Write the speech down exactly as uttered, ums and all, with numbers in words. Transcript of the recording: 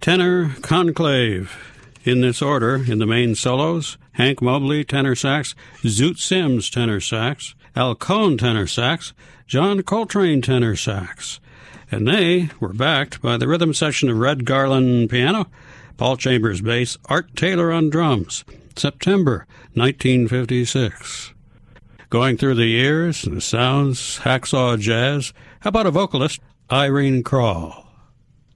Tenor Conclave. In this order, in the main solos, Hank Mobley, tenor sax, Zoot Sims, tenor sax, Al Cohn, tenor sax, John Coltrane, tenor sax. And they were backed by the rhythm section of Red Garland piano, Paul Chambers bass, Art Taylor on drums, September nineteen fifty-six. Going through the years, the sounds, hacksaw jazz, how about a vocalist, Irene Krall?